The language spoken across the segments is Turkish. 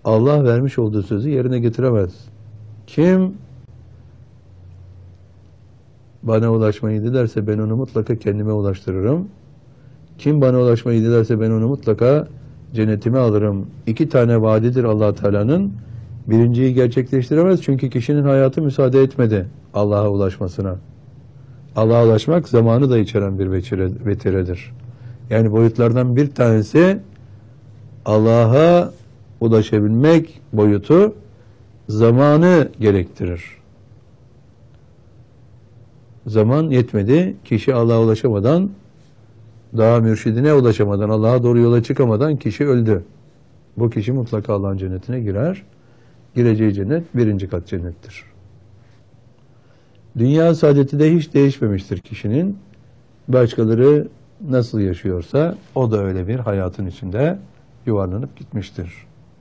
Allah vermiş olduğu sözü yerine getiremez. Kim bana ulaşmayı dilerse ben onu mutlaka kendime ulaştırırım. Kim bana ulaşmayı dilerse ben onu mutlaka cennetime alırım. 2 tane vaadidir Allah Teala'nın. Birinciyi gerçekleştiremez çünkü kişinin hayatı müsaade etmedi Allah'a ulaşmasına. Allah'a ulaşmak zamanı da içeren bir vetiredir. Yani boyutlardan bir tanesi Allah'a ulaşabilmek boyutu zamanı gerektirir. Zaman yetmedi. Kişi Allah'a ulaşamadan, daha mürşidine ulaşamadan, Allah'a doğru yola çıkamadan kişi öldü. Bu kişi mutlaka Allah'ın cennetine girer. Gireceği cennet 1. kat cennettir. Dünya saadeti de hiç değişmemiştir kişinin. Başkaları nasıl yaşıyorsa o da öyle bir hayatın içinde yuvarlanıp gitmiştir.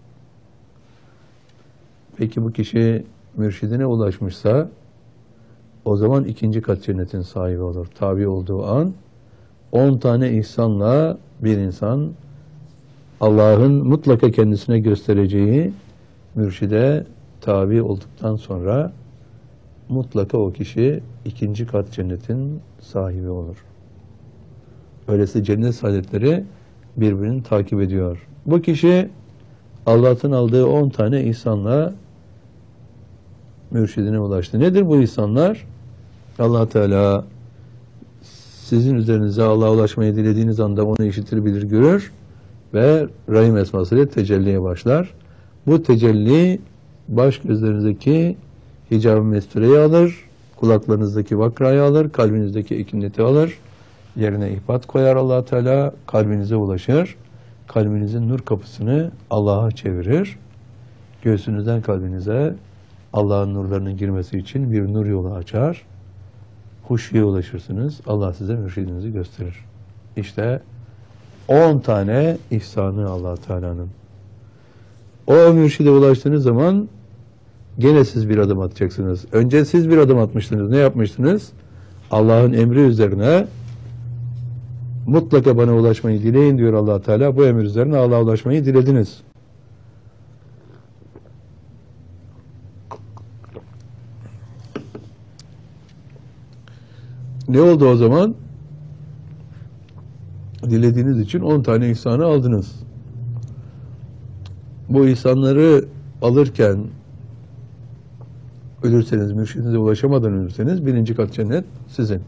Peki bu kişi mürşidine ulaşmışsa o zaman 2. kat cennetin sahibi olur. Tabi olduğu an 10 tane ihsanla bir insan Allah'ın mutlaka kendisine göstereceği mürşide tabi olduktan sonra mutlaka o kişi 2. kat cennetin sahibi olur. Öyleyse cennet saadetleri birbirini takip ediyor. Bu kişi Allah'tan aldığı 10 tane ihsanla mürşidine ulaştı. Nedir bu ihsanlar? Allah Teala sizin üzerinize Allah'a ulaşmayı dilediğiniz anda onu işitir, bilir, görür ve Rahim esmasıyla tecelliye başlar. Bu tecelli baş gözlerinizdeki hicab-ı mestureyi alır, kulaklarınızdaki vakrayı alır, kalbinizdeki ekineti alır, yerine ihbat koyar Allah Teala, kalbinize ulaşır, kalbinizin nur kapısını Allah'a çevirir, göğsünüzden kalbinize Allah'ın nurlarının girmesi için bir nur yolu açar, huşuya ulaşırsınız, Allah size mürşidinizi gösterir. İşte 10 tane ihsanı Allah Teala'nın. O mürşide ulaştığınız zaman gene siz bir adım atacaksınız. Önce siz bir adım atmıştınız. Ne yapmıştınız? Allah'ın emri üzerine mutlaka bana ulaşmayı dileyin diyor Allah Teala. Bu emir üzerine Allah'a ulaşmayı dilediniz. Ne oldu o zaman? Dilediğiniz için 10 tane ihsanı aldınız. Bu ihsanları alırken ölürseniz, mürşidinize ulaşamadan ölürseniz 1. kat cennet sizin.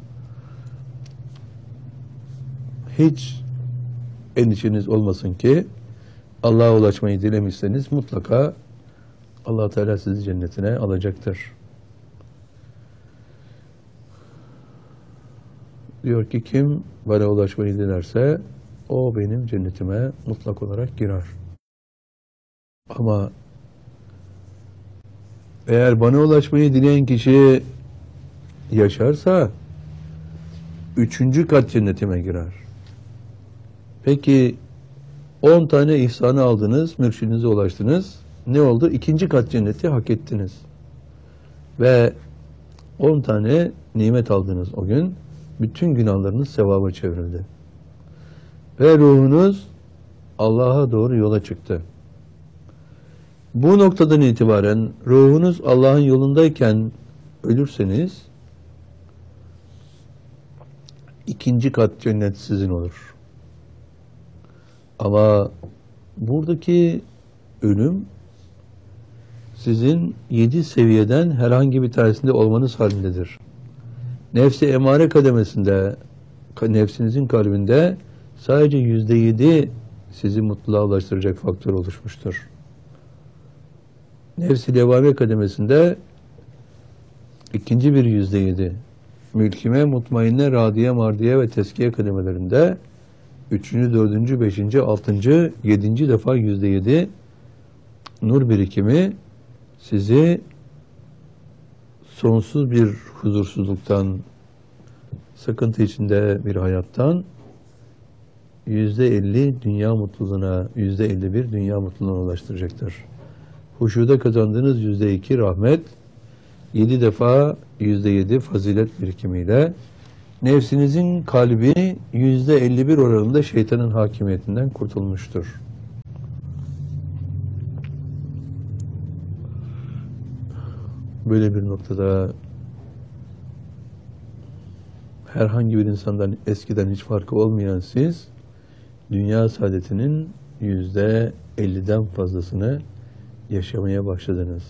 Hiç endişeniz olmasın ki Allah'a ulaşmayı dilemişseniz mutlaka Allah Teala sizi cennetine alacaktır. Diyor ki kim bana ulaşmayı dilerse o benim cennetime mutlak olarak girer. Ama eğer bana ulaşmayı dileyen kişi yaşarsa 3. kat cennetime girer. Peki 10 tane ihsanı aldınız, mürşidinize ulaştınız. Ne oldu? 2. kat cenneti hak ettiniz. Ve 10 tane nimet aldınız o gün. Bütün günahlarınız sevaba çevrildi. Ve ruhunuz Allah'a doğru yola çıktı. Bu noktadan itibaren ruhunuz Allah'ın yolundayken ölürseniz 2. kat cennet sizin olur. Ama buradaki ölüm sizin 7 seviyeden herhangi bir tanesinde olmanız halindedir. Nefsi emare kademesinde, nefsinizin kalbinde sadece %7 sizi mutluluğa ulaştıracak faktör oluşmuştur. Nefs-i levame kademesinde ikinci bir %7, mülkime, mutmainne, radiye, mardiye ve teskiye kademelerinde 3., 4., 5., 6., 7. defa %7 nur birikimi sizi sonsuz bir huzursuzluktan, sıkıntı içinde bir hayattan %50 dünya mutluluğuna, %51 dünya mutluluğuna ulaştıracaktır. Huşuda kazandığınız %2 rahmet, 7 defa %7 fazilet birikimiyle nefsinizin kalbi %51 oranında şeytanın hakimiyetinden kurtulmuştur. böyle bir noktada herhangi bir insandan eskiden hiç farkı olmayan siz, dünya saadetinin %50'den fazlasını yaşamaya başladınız.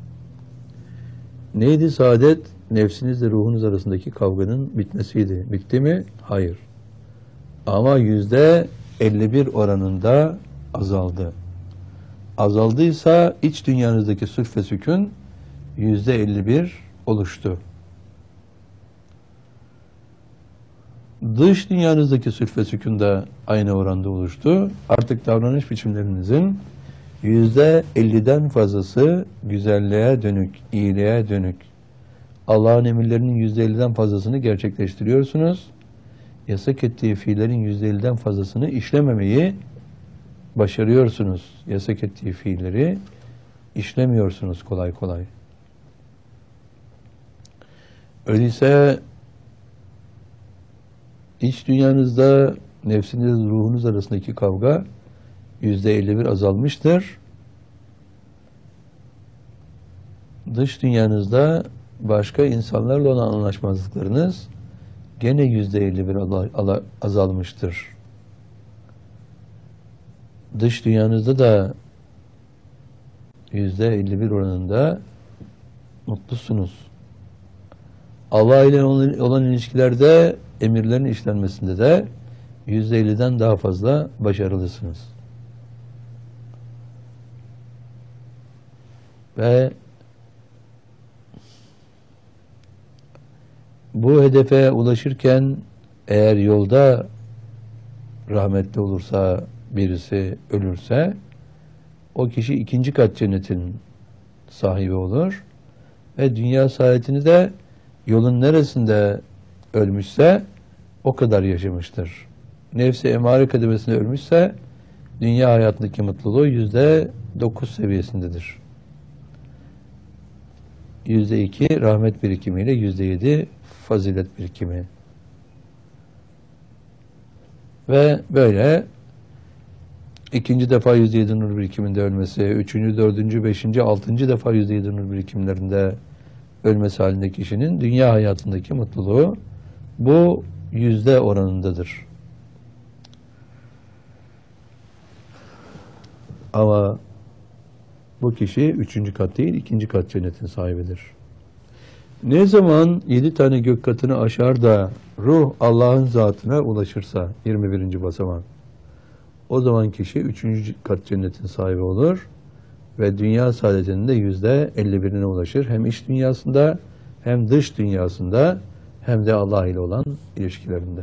Neydi saadet? Nefsinizle ruhunuz arasındaki kavganın bitmesiydi. Bitti mi? Hayır. Ama %51 oranında azaldı. Azaldıysa iç dünyanızdaki sülf ve sükun %51 oluştu. Dış dünyanızdaki sülf ve sükun da aynı oranda oluştu. Artık davranış biçimlerinizin %50'den fazlası güzelliğe dönük, iyiliğe dönük. Allah'ın emirlerinin %50'den fazlasını gerçekleştiriyorsunuz. Yasak ettiği fiillerin %50'den fazlasını işlememeyi başarıyorsunuz. Yasak ettiği fiilleri işlemiyorsunuz kolay kolay. Öyleyse iç dünyanızda nefsiniz, ruhunuz arasındaki kavga %51 azalmıştır. Dış dünyanızda başka insanlarla olan anlaşmazlıklarınız gene %51 azalmıştır. Dış dünyanızda da %51 oranında mutlusunuz. Allah ile olan ilişkilerde, emirlerin işlenmesinde de %50'den daha fazla başarılısınız. Ve bu hedefe ulaşırken eğer yolda rahmetli olursa, birisi ölürse, o kişi 2. kat cennetin sahibi olur ve dünya saadetini de yolun neresinde ölmüşse o kadar yaşamıştır. Nefsi emare kademesinde ölmüşse dünya hayatındaki mutluluğu %9 seviyesindedir. %2 rahmet birikimiyle %7 fazilet birikimi. Ve böyle 2. defa %7 nur birikiminde ölmesi, 3., 4., 5., 6. defa %7 nur birikimlerinde ölmesi halindeki kişinin dünya hayatındaki mutluluğu bu yüzde oranındadır. Ama bu kişi 3. kat değil, 2. kat cennetin sahibidir. Ne zaman 7 tane gök katını aşar da ruh Allah'ın zatına ulaşırsa 21. basamak, o zaman kişi 3. kat cennetin sahibi olur ve dünya saadetinin de %51'ine ulaşır. Hem iç dünyasında, hem dış dünyasında, hem de Allah ile olan ilişkilerinde.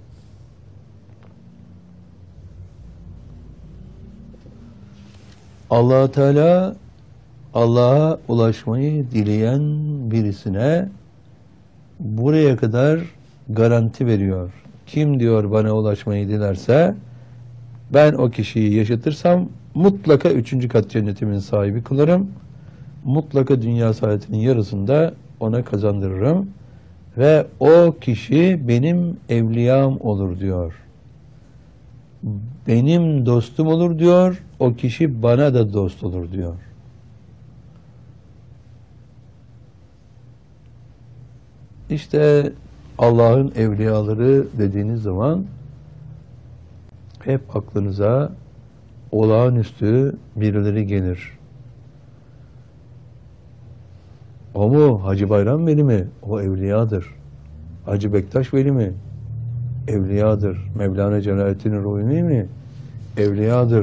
Allah Teala Allah'a ulaşmayı dileyen birisine buraya kadar garanti veriyor. Kim diyor bana ulaşmayı dilerse ben o kişiyi yaşatırsam mutlaka 3. kat cennetimin sahibi kılarım. Mutlaka dünya saadetinin yarısını da ona kazandırırım. Ve o kişi benim evliyam olur diyor. Benim dostum olur diyor. O kişi bana da dost olur diyor. İşte Allah'ın evliyaları dediğiniz zaman hep aklınıza olağanüstü birileri gelir. O mu? Hacı Bayram Veli mi? O evliyadır. Hacı Bektaş Veli mi? Evliyadır. Mevlana Celaleddin Rumi mi? Evliyadır.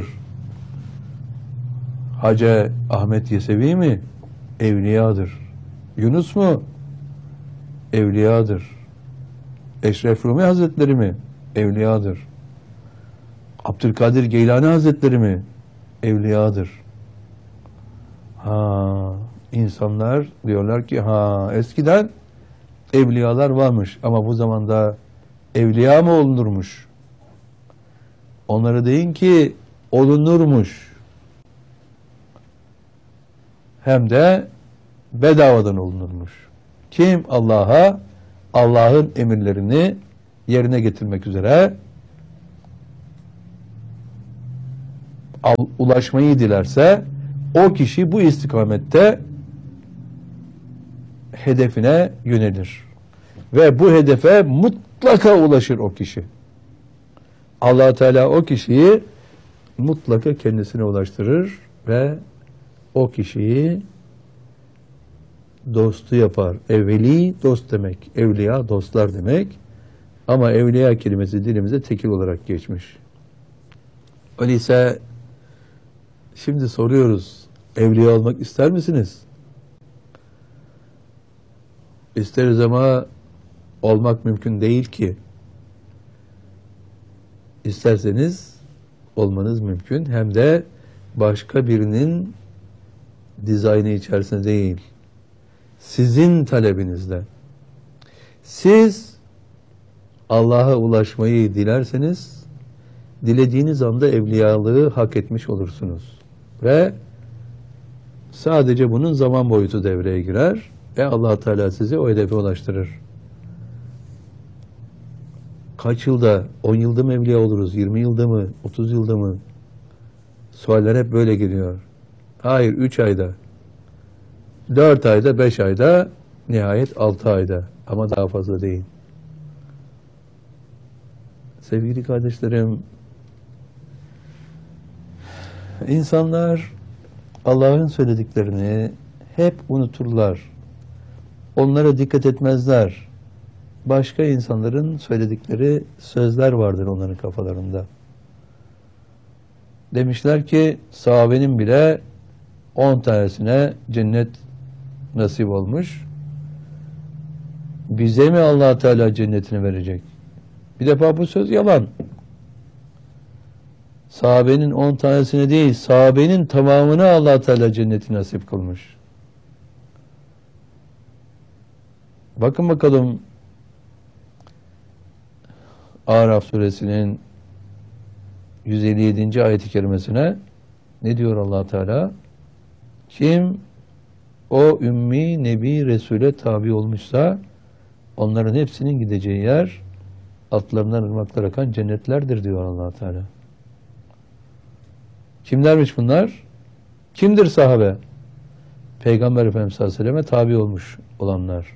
Hacı Ahmet Yesevi mi? Evliyadır. Yunus mu? Evliyadır. Eşref Rumi Hazretleri mi? Evliyadır. Abdülkadir Geylani Hazretleri mi? Evliyadır. İnsanlar diyorlar ki eskiden evliyalar varmış ama bu zamanda evliya mı olunurmuş? Onlara deyin ki olunurmuş. Hem de bedavadan olunurmuş. Kim Allah'a, Allah'ın emirlerini yerine getirmek üzere ulaşmayı dilerse o kişi bu istikamette hedefine yönelir. Ve bu hedefe mutlaka ulaşır o kişi. Allah Teala o kişiyi mutlaka kendisine ulaştırır ve o kişiyi dostu yapar. Evveli dost demek. Evliya dostlar demek. Ama evliya kelimesi dilimize tekil olarak geçmiş. Öyleyse şimdi soruyoruz. Evliya olmak ister misiniz? İsteriz ama olmak mümkün değil ki. İsterseniz olmanız mümkün. Hem de başka birinin dizaynı içerisinde değil. Sizin talebinizde. Siz Allah'a ulaşmayı dilerseniz dilediğiniz anda evliyalığı hak etmiş olursunuz. Ve sadece bunun zaman boyutu devreye girer ve Allah Teala sizi o hedefe ulaştırır. Kaç yılda, 10 yılda mı evliya oluruz, 20 yılda mı, 30 yılda mı? Sualler hep böyle geliyor. Hayır, 3 ayda, 4 ayda, 5 ayda, nihayet 6 ayda. Ama daha fazla değil. Sevgili kardeşlerim, insanlar Allah'ın söylediklerini hep unuturlar. Onlara dikkat etmezler. Başka insanların söyledikleri sözler vardır onların kafalarında. Demişler ki sahabenin bile 10 tanesine cennet nasip olmuş. Bize mi Allah Teala cennetini verecek? Bir defa bu söz yalan. Sahabenin 10 tanesine değil, sahabenin tamamına Allah Teala cenneti nasip kılmış. Bakın bakalım Araf suresinin 157. ayet-i kerimesine ne diyor Allah Teala? Kim o ümmi nebi Resul'e tabi olmuşsa onların hepsinin gideceği yer altlarından ırmaklar akan cennetlerdir diyor Allah Teala. Kimlermiş bunlar? Kimdir sahabe? Peygamber Efendimiz sallallahu aleyhi ve selleme tabi olmuş olanlar.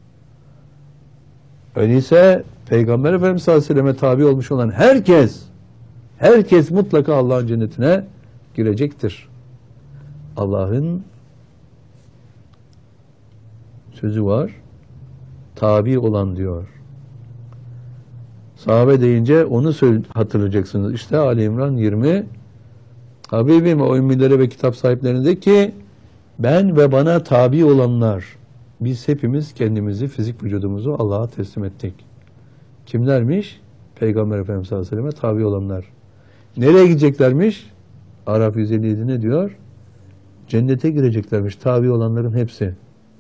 Öyleyse Peygamber Efendimiz sallallahu aleyhi ve selleme tabi olmuş olan herkes mutlaka Allah'ın cennetine girecektir. Allah'ın sözü var. Tabi olan diyor. Sahabe deyince onu hatırlayacaksınız. İşte Ali İmran 20 Habibim o ümmilere ve kitap sahiplerine de ki ben ve bana tabi olanlar biz hepimiz kendimizi, fizik vücudumuzu Allah'a teslim ettik. Kimlermiş? Peygamber Efendimiz sallallahu aleyhi ve selleme tabi olanlar. Nereye gideceklermiş? Araf 157 ne diyor? Cennete gireceklermiş. Tabi olanların hepsi.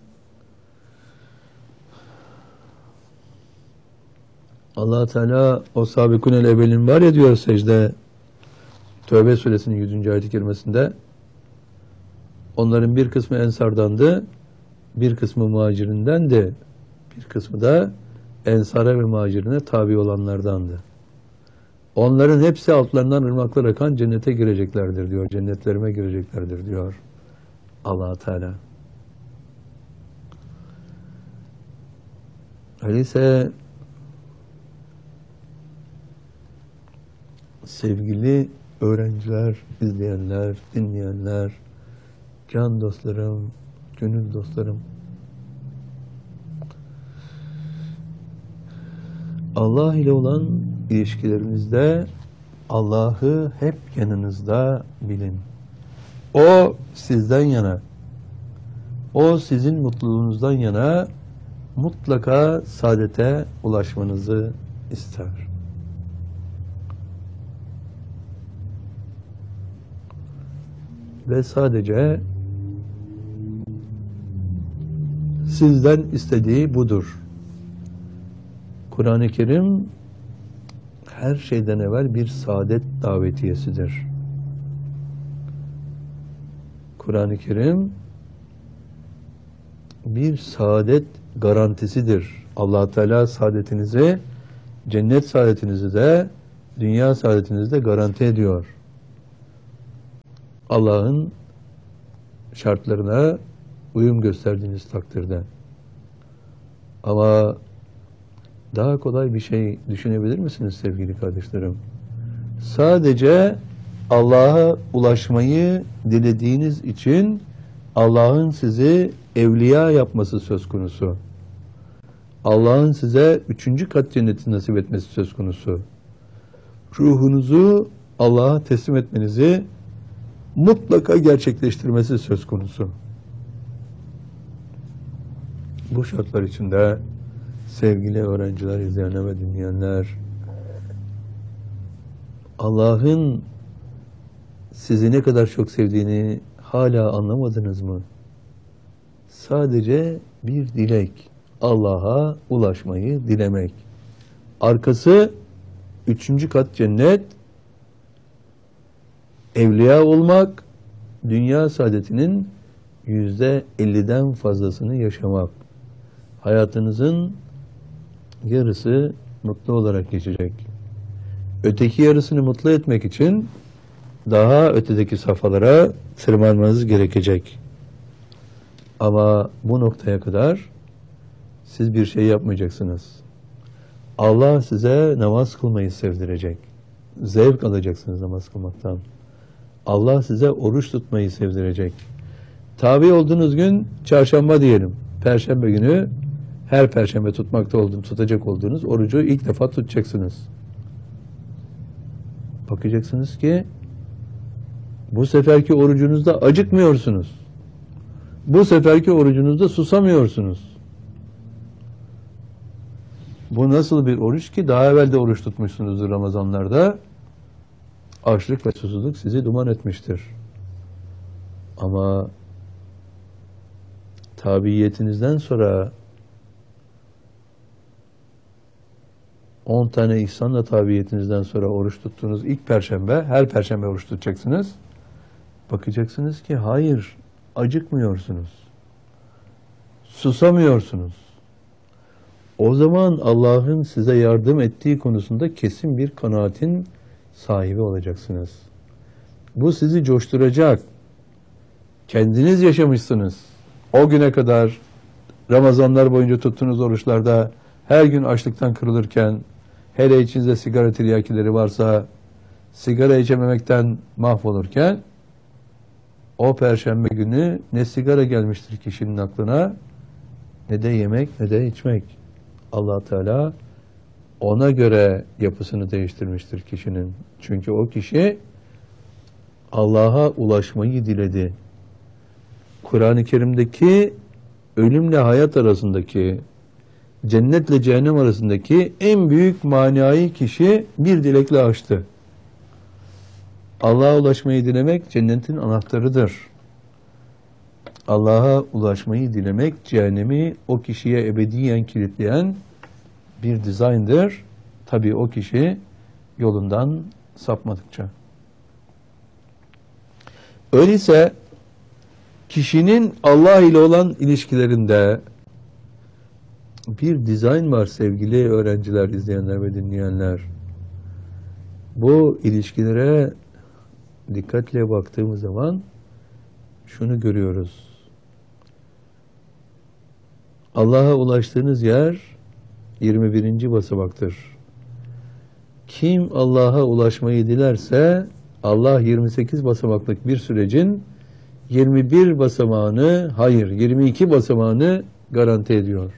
Allah Teala o sabikunel evvelin var ya diyor secde Tövbe suresinin 100. ayet-i kerimesinde onların bir kısmı ensardandı, bir kısmı muhacirindendi, bir kısmı da ensara ve muhacirine tabi olanlardandı. Onların hepsi altlarından ırmaklar akan cennete gireceklerdir diyor. Cennetlerime gireceklerdir diyor Allah Teala. Öyleyse sevgili öğrenciler, izleyenler, dinleyenler, can dostlarım, gönül dostlarım, Allah ile olan ilişkilerinizde Allah'ı hep yanınızda bilin. O sizden yana, o sizin mutluluğunuzdan yana mutlaka saadete ulaşmanızı ister. Ve sadece sizden istediği budur. Kur'an-ı Kerim her şeyden evvel bir saadet davetiyesidir. Kur'an-ı Kerim bir saadet garantisidir. Allah Teala saadetinizi, cennet saadetinizi de, dünya saadetinizi de garanti ediyor. Allah'ın şartlarına uyum gösterdiğiniz takdirde. Ama daha kolay bir şey düşünebilir misiniz sevgili kardeşlerim? Sadece Allah'a ulaşmayı dilediğiniz için Allah'ın sizi evliya yapması söz konusu. Allah'ın size 3. kat cenneti nasip etmesi söz konusu. Ruhunuzu Allah'a teslim etmenizi mutlaka gerçekleştirmesi söz konusu. Bu şartlar içinde sevgili öğrenciler, izleyenler ve dinleyenler, Allah'ın sizi ne kadar çok sevdiğini hala anlamadınız mı? Sadece bir dilek, Allah'a ulaşmayı dilemek. Arkası 3. kat cennet, evliya olmak, dünya saadetinin %50'den fazlasını yaşamak. Hayatınızın yarısı mutlu olarak geçecek. Öteki yarısını mutlu etmek için daha ötedeki safhalara tırmanmanız gerekecek. Ama bu noktaya kadar siz bir şey yapmayacaksınız. Allah size namaz kılmayı sevdirecek. Zevk alacaksınız namaz kılmaktan. Allah size oruç tutmayı sevdirecek. Tabi olduğunuz gün çarşamba diyelim. Perşembe günü her perşembe tutacak olduğunuz orucu ilk defa tutacaksınız. Bakacaksınız ki bu seferki orucunuzda acıkmıyorsunuz. Bu seferki orucunuzda susamıyorsunuz. Bu nasıl bir oruç ki? Daha evvel de oruç tutmuşsunuzdur Ramazanlarda. Açlık ve susuzluk sizi duman etmiştir. Ama tabiiyetinizden sonra 10 tane ihsanla tabiiyetinizden sonra oruç tuttuğunuz ilk perşembe, her perşembe oruç tutacaksınız. Bakacaksınız ki hayır, acıkmıyorsunuz. Susamıyorsunuz. O zaman Allah'ın size yardım ettiği konusunda kesin bir kanaatin sahibi olacaksınız. Bu sizi coşturacak. Kendiniz yaşamışsınız. O güne kadar Ramazanlar boyunca tuttuğunuz oruçlarda her gün açlıktan kırılırken, hele içinizde sigara tiryakileri varsa sigara içememekten mahvolurken, o perşembe günü ne sigara gelmiştir kişinin aklına, ne de yemek ne de içmek. Allah Teala ona göre yapısını değiştirmiştir kişinin. Çünkü o kişi Allah'a ulaşmayı diledi. Kur'an-ı Kerim'deki ölümle hayat arasındaki, cennetle cehennem arasındaki en büyük manayı kişi bir dilekle açtı. Allah'a ulaşmayı dilemek cennetin anahtarıdır. Allah'a ulaşmayı dilemek cehennemi o kişiye ebediyen kilitleyen bir dizayndır. Tabii o kişi yolundan sapmadıkça. Öyleyse kişinin Allah ile olan ilişkilerinde bir dizayn var sevgili öğrenciler, izleyenler ve dinleyenler. Bu ilişkilere dikkatle baktığımız zaman şunu görüyoruz. Allah'a ulaştığınız yer 21. basamaktır. Kim Allah'a ulaşmayı dilerse Allah 28 basamaklık bir sürecin 22 basamağını garanti ediyor.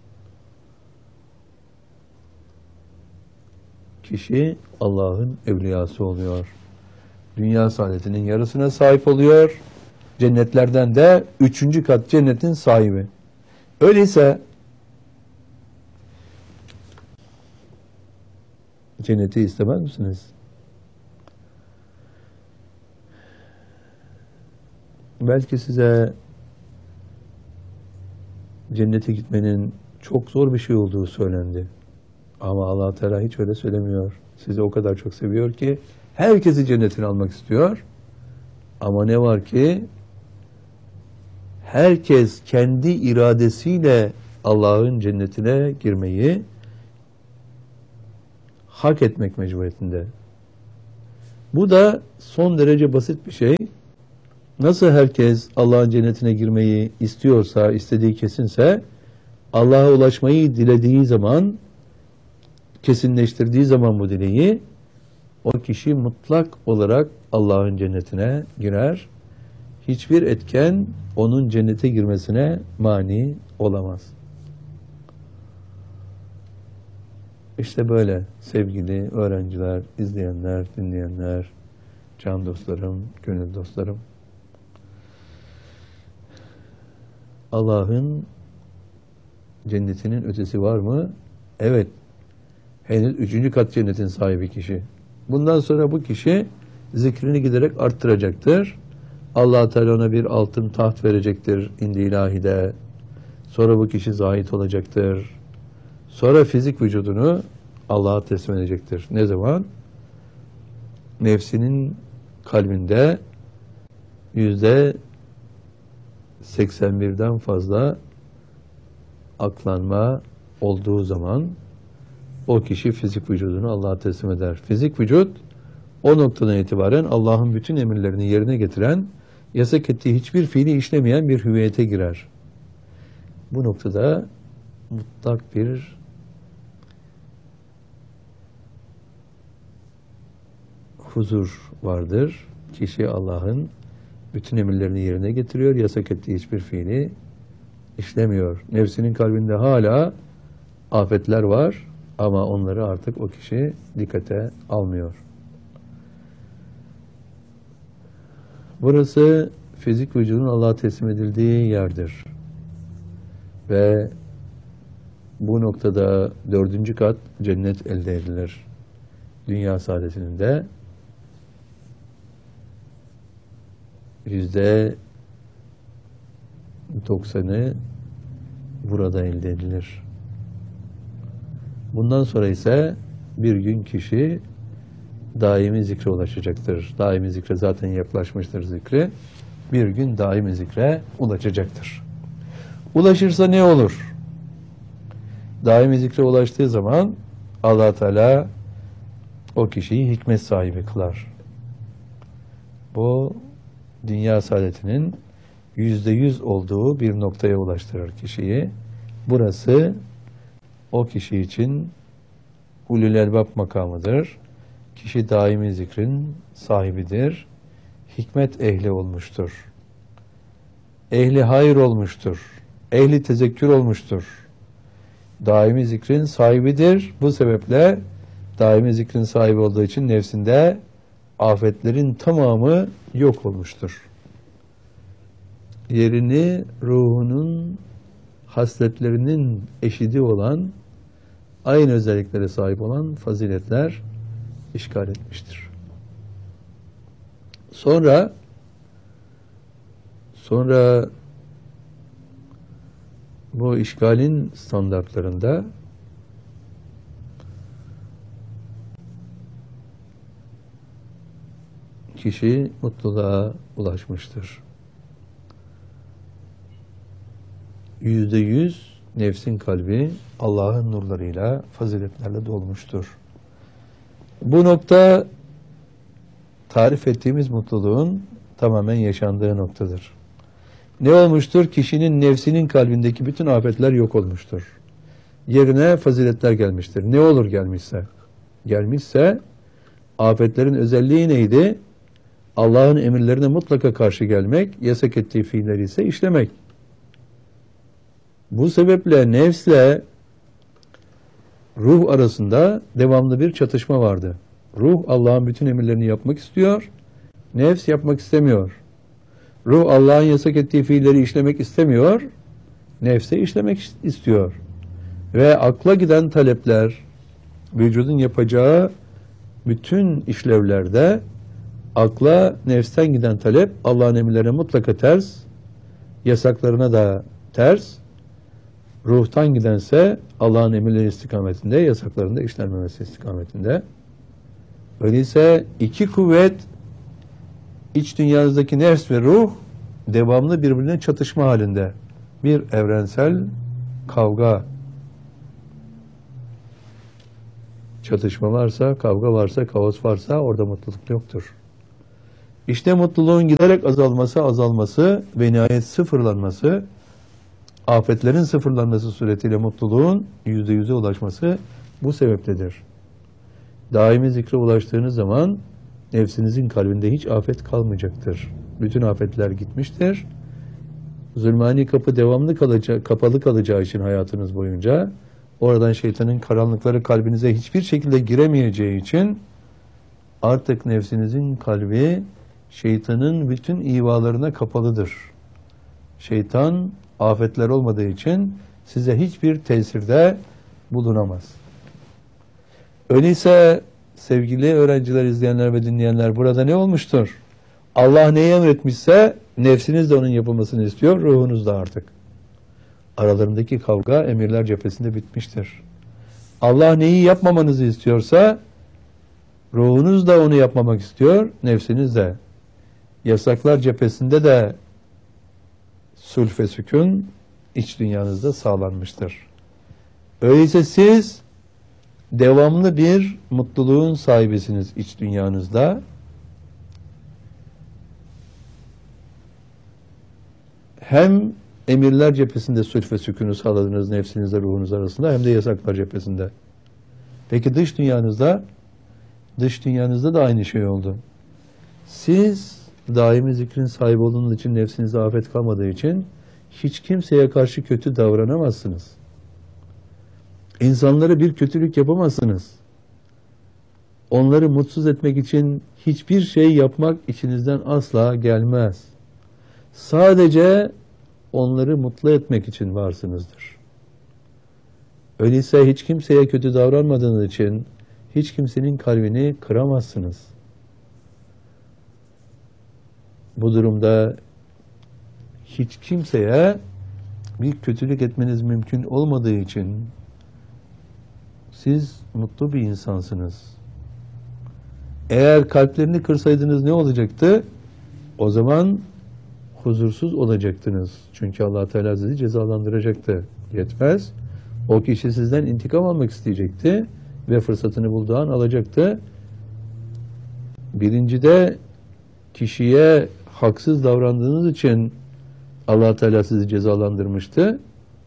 Kişi Allah'ın evliyası oluyor. Dünya saadetinin yarısına sahip oluyor. Cennetlerden de 3. kat cennetin sahibi. Öyleyse cenneti istemez misiniz? Belki size cennete gitmenin çok zor bir şey olduğu söylendi. Ama Allah Teala hiç öyle söylemiyor. Sizi o kadar çok seviyor ki herkesi cennetine almak istiyor. Ama ne var ki herkes kendi iradesiyle Allah'ın cennetine girmeyi hak etmek mecburiyetinde. Bu da son derece basit bir şey. Nasıl herkes Allah'ın cennetine girmeyi istiyorsa, istediği kesinse, Allah'a ulaşmayı dilediği zaman, kesinleştirdiği zaman bu dileği, o kişi mutlak olarak Allah'ın cennetine girer. Hiçbir etken onun cennete girmesine mani olamaz. İşte böyle sevgili öğrenciler, izleyenler, dinleyenler, can dostlarım, gönül dostlarım. Allah'ın cennetinin ötesi var mı? Evet. Henüz 3. kat cennetin sahibi kişi. Bundan sonra bu kişi zikrini giderek arttıracaktır. Allah Teala ona bir altın taht verecektir indi ilahide. Sonra bu kişi zahit olacaktır. Sonra fizik vücudunu Allah'a teslim edecektir. Ne zaman? Nefsinin kalbinde %81'den fazla aklanma olduğu zaman o kişi fizik vücudunu Allah'a teslim eder. Fizik vücut o noktadan itibaren Allah'ın bütün emirlerini yerine getiren, yasak ettiği hiçbir fiili işlemeyen bir hüviyete girer. Bu noktada mutlak bir huzur vardır. Kişi Allah'ın bütün emirlerini yerine getiriyor, yasak ettiği hiçbir fiili işlemiyor. Nefsinin kalbinde hala afetler var ama onları artık o kişi dikkate almıyor. Burası fizik vücudun Allah'a teslim edildiği yerdir. Ve bu noktada 4. kat cennet elde edilir. Dünya saadetinin de %90'ı burada elde edilir. Bundan sonra ise bir gün kişi daimi zikre ulaşacaktır. Daimi zikre zaten yaklaşmıştır zikri. Bir gün daimi zikre ulaşacaktır. Ulaşırsa ne olur? Daimi zikre ulaştığı zaman Allah Teala o kişiyi hikmet sahibi kılar. Bu dünya saadetinin %100 olduğu bir noktaya ulaştırır kişiyi. Burası o kişi için ulul elbab makamıdır. Kişi daimi zikrin sahibidir. Hikmet ehli olmuştur. Ehli hayır olmuştur. Ehli tezekkür olmuştur. Daimi zikrin sahibidir. Bu sebeple daimi zikrin sahibi olduğu için nefsinde afetlerin tamamı yok olmuştur. Yerini ruhunun hasletlerinin eşidi olan, aynı özelliklere sahip olan faziletler işgal etmiştir. Sonra bu işgalin standartlarında kişi mutluluğa ulaşmıştır. %100 nefsin kalbi Allah'ın nurlarıyla, faziletlerle dolmuştur. Bu nokta tarif ettiğimiz mutluluğun tamamen yaşandığı noktadır. Ne olmuştur? Kişinin nefsinin kalbindeki bütün afetler yok olmuştur. Yerine faziletler gelmiştir. Ne olur gelmişse? Gelmişse afetlerin özelliği neydi? Allah'ın emirlerine mutlaka karşı gelmek, yasak ettiği fiilleri ise işlemek. Bu sebeple nefsle ruh arasında devamlı bir çatışma vardı. Ruh Allah'ın bütün emirlerini yapmak istiyor, nefs yapmak istemiyor. Ruh Allah'ın yasak ettiği fiilleri işlemek istemiyor, nefse işlemek istiyor. Ve akla giden talepler, vücudun yapacağı bütün işlevlerde akla, nefsten giden talep Allah'ın emirlerine mutlaka ters, yasaklarına da ters. Ruhtan gidense Allah'ın emirleri istikametinde, yasaklarında işlenmemesi istikametinde. Öyleyse iki kuvvet, iç dünyanızdaki nefs ve ruh devamlı birbirine çatışma halinde. Bir evrensel kavga. Çatışma varsa, kavga varsa, kaos varsa orada mutluluk yoktur. İşte mutluluğun giderek azalması ve nihayet sıfırlanması afetlerin sıfırlanması suretiyle mutluluğun %100'e ulaşması bu sebepledir. Daimi zikre ulaştığınız zaman nefsinizin kalbinde hiç afet kalmayacaktır. Bütün afetler gitmiştir. Zulmani kapı devamlı kapalı kalacağı için hayatınız boyunca oradan şeytanın karanlıkları kalbinize hiçbir şekilde giremeyeceği için artık nefsinizin kalbi şeytanın bütün ivalarına kapalıdır. Şeytan afetler olmadığı için size hiçbir tesirde bulunamaz. Öyleyse sevgili öğrenciler, izleyenler ve dinleyenler, burada ne olmuştur? Allah neyi emretmişse nefsiniz de onun yapılmasını istiyor, ruhunuz da artık. Aralarındaki kavga emirler cephesinde bitmiştir. Allah neyi yapmamanızı istiyorsa ruhunuz da onu yapmamak istiyor, nefsiniz de. Yasaklar cephesinde de sulh ve sükun iç dünyanızda sağlanmıştır. Öyleyse siz devamlı bir mutluluğun sahibisiniz iç dünyanızda. Hem emirler cephesinde sulh ve sükunu sağladınız nefsinizle ruhunuz arasında, hem de yasaklar cephesinde. Peki dış dünyanızda? Dış dünyanızda da aynı şey oldu. Siz daimi zikrin sahibi olduğunuz için, nefsinize afet kalmadığı için hiç kimseye karşı kötü davranamazsınız. İnsanlara bir kötülük yapamazsınız. Onları mutsuz etmek için hiçbir şey yapmak içinizden asla gelmez. Sadece onları mutlu etmek için varsınızdır. Öyleyse hiç kimseye kötü davranmadığınız için hiç kimsenin kalbini kıramazsınız. Bu durumda hiç kimseye bir kötülük etmeniz mümkün olmadığı için siz mutlu bir insansınız. Eğer kalplerini kırsaydınız ne olacaktı? O zaman huzursuz olacaktınız. Çünkü Allah Teala sizi cezalandıracaktı. Yetmez. O kişi sizden intikam almak isteyecekti ve fırsatını bulduğu an alacaktı. Birincide kişiye haksız davrandığınız için Allah Teala sizi cezalandırmıştı.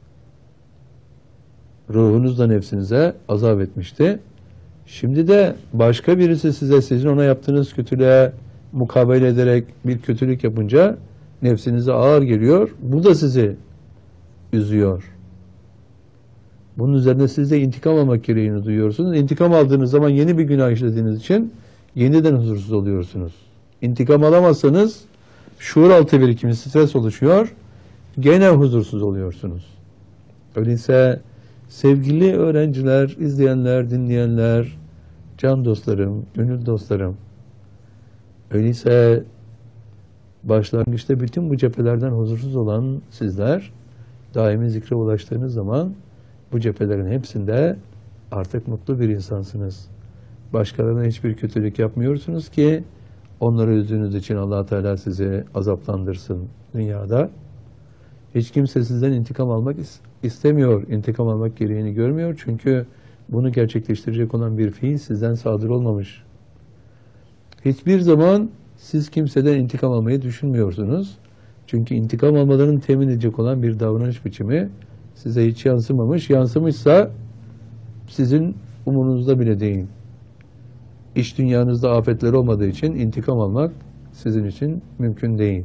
Ruhunuzla nefsinize azap etmişti. Şimdi de başka birisi size, sizin ona yaptığınız kötülüğe mukabele ederek bir kötülük yapınca nefsinize ağır geliyor. Bu da sizi üzüyor. Bunun üzerine siz de intikam almak gereğini duyuyorsunuz. İntikam aldığınız zaman yeni bir günah işlediğiniz için yeniden huzursuz oluyorsunuz. İntikam alamazsanız şuur altı birikimi, stres oluşuyor. Gene huzursuz oluyorsunuz. Öyleyse sevgili öğrenciler, izleyenler, dinleyenler, can dostlarım, gönül dostlarım, öyleyse başlangıçta bütün bu cephelerden huzursuz olan sizler, daimi zikre ulaştığınız zaman bu cephelerin hepsinde artık mutlu bir insansınız. Başkalarına hiçbir kötülük yapmıyorsunuz ki onları üzdüğünüz için Allah Teala sizi azaplandırsın dünyada. Hiç kimse sizden intikam almak istemiyor, intikam almak gereğini görmüyor. Çünkü bunu gerçekleştirecek olan bir fiil sizden sadır olmamış. Hiçbir zaman siz kimseden intikam almayı düşünmüyorsunuz. Çünkü intikam almalarını temin edecek olan bir davranış biçimi size hiç yansımamış. Yansımışsa sizin umurunuzda bile değil. İç dünyanızda afetler olmadığı için intikam almak sizin için mümkün değil.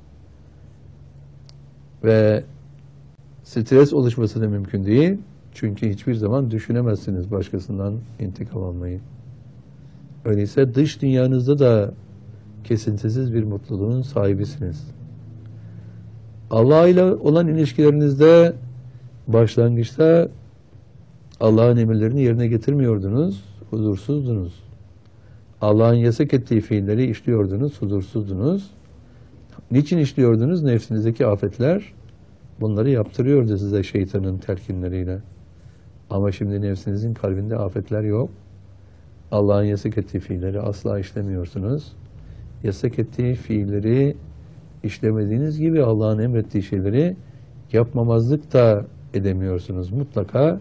Ve stres oluşması da mümkün değil. Çünkü hiçbir zaman düşünemezsiniz başkasından intikam almayı. Öyleyse dış dünyanızda da kesintisiz bir mutluluğun sahibisiniz. Allah ile olan ilişkilerinizde başlangıçta Allah'ın emirlerini yerine getirmiyordunuz, huzursuzdunuz. Allah'ın yasak ettiği fiilleri işliyordunuz, huzursuzdunuz. Niçin işliyordunuz? Nefsinizdeki afetler bunları yaptırıyordu size şeytanın telkinleriyle. Ama şimdi nefsinizin kalbinde afetler yok. Allah'ın yasak ettiği fiilleri asla işlemiyorsunuz. Yasak ettiği fiilleri işlemediğiniz gibi Allah'ın emrettiği şeyleri yapmamazlık da edemiyorsunuz. Mutlaka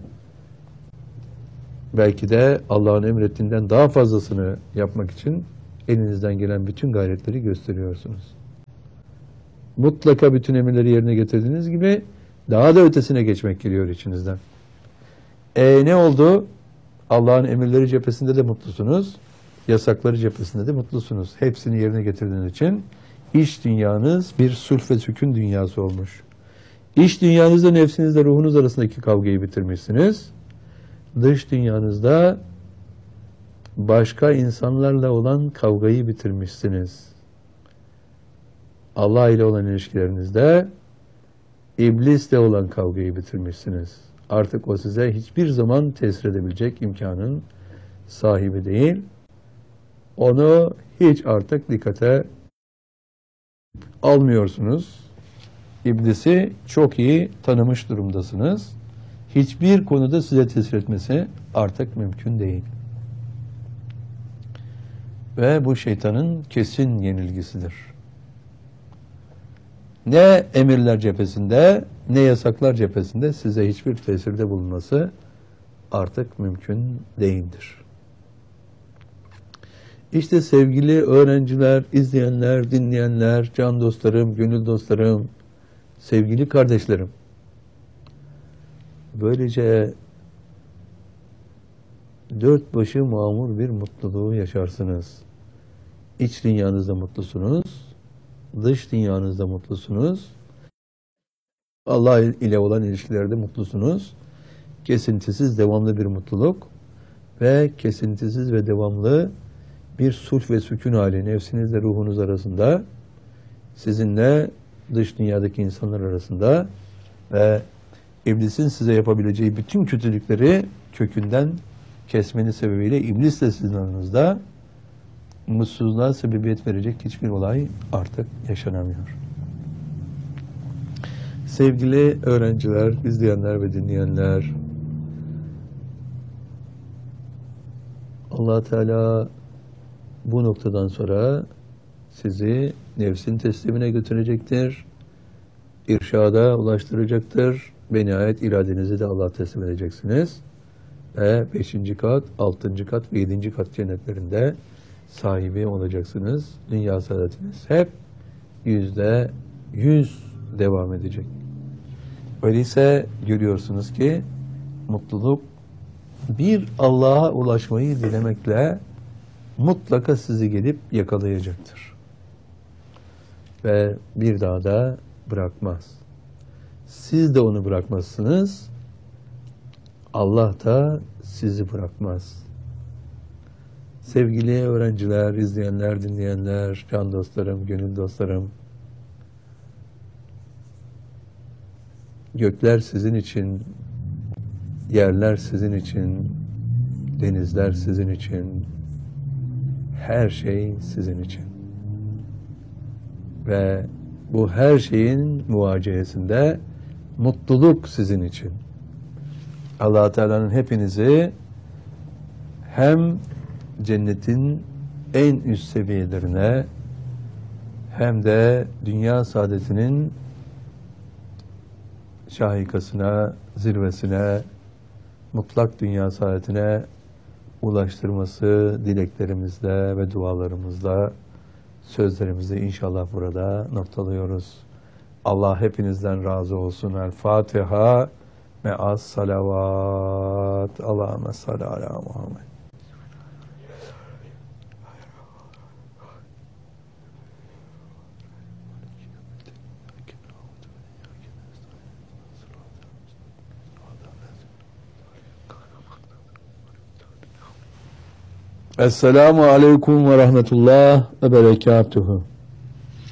belki de Allah'ın emrettiğinden daha fazlasını yapmak için elinizden gelen bütün gayretleri gösteriyorsunuz. Mutlaka bütün emirleri yerine getirdiğiniz gibi Daha da ötesine geçmek geliyor içinizden. Ne oldu? Allah'ın emirleri cephesinde de mutlusunuz. Yasakları cephesinde de mutlusunuz. Hepsini yerine getirdiğiniz için iç dünyanız bir sulh ve sükun dünyası olmuş. İç dünyanızda nefsinizle ruhunuz arasındaki kavgayı bitirmişsiniz. Dış dünyanızda başka insanlarla olan kavgayı bitirmişsiniz. Allah ile olan ilişkilerinizde iblisle olan kavgayı bitirmişsiniz. Artık o size hiçbir zaman tesir edebilecek imkanın sahibi değil. Onu hiç artık dikkate almıyorsunuz. İblisi çok iyi tanımış durumdasınız. Hiçbir konuda size tesir etmesi artık mümkün değil. Ve bu şeytanın kesin yenilgisidir. Ne emirler cephesinde, ne yasaklar cephesinde size hiçbir tesirde bulunması artık mümkün değildir. İşte sevgili öğrenciler, izleyenler, dinleyenler, can dostlarım, gönül dostlarım, sevgili kardeşlerim, böylece dört başı mamur bir mutluluğu yaşarsınız. İç dünyanızda mutlusunuz, dış dünyanızda mutlusunuz, Allah ile olan ilişkilerde mutlusunuz. Kesintisiz, devamlı bir mutluluk ve kesintisiz ve devamlı bir sulh ve sükun hali nefsinizle ruhunuz arasında, sizinle dış dünyadaki insanlar arasında ve iblisin size yapabileceği bütün kötülükleri kökünden kesmeniz sebebiyle iblisle sizin aranızda mutsuzluğa sebebiyet verecek hiçbir olay artık yaşanamıyor. Sevgili öğrenciler, izleyenler ve dinleyenler, Allah Teala bu noktadan sonra sizi nefsin teslimine götürecektir, irşada ulaştıracaktır ve nihayet iradenizi de Allah'a teslim edeceksiniz. Ve 5. kat, 6. kat ve 7. kat cennetlerinde sahibi olacaksınız. Dünya saadetiniz hep %100 devam edecek. Öyleyse görüyorsunuz ki mutluluk bir Allah'a ulaşmayı dilemekle mutlaka sizi gelip yakalayacaktır. Ve bir daha da bırakmaz. Siz de onu bırakmazsınız. Allah da sizi bırakmaz. Sevgili öğrenciler, izleyenler, dinleyenler, can dostlarım, gönül dostlarım, gökler sizin için, yerler sizin için, denizler sizin için, her şey sizin için. Ve bu her şeyin muvacehesinde mutluluk sizin için. Allah Teala'nın hepinizi hem cennetin en üst seviyelerine hem de dünya saadetinin şahikasına, zirvesine, mutlak dünya saadetine ulaştırması dileklerimizle ve dualarımızla, sözlerimizi inşallah burada noktalıyoruz. Allah hepinizden razı olsun. El Fatiha me'as salavat. Allahümme salli ala Muhammed. Esselamu aleyküm ve rahmetullah ve berekatuhu.